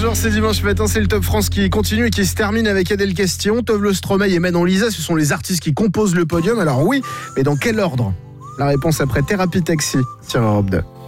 Bonjour, c'est dimanche matin, c'est le Top France qui continue et qui se termine avec Adèle Castillon, Tove Le Stromae et Manon Lisa. Ce sont les artistes qui composent le podium. Alors oui, mais dans quel ordre ? La réponse après Thérapie Taxi sur Europe 2.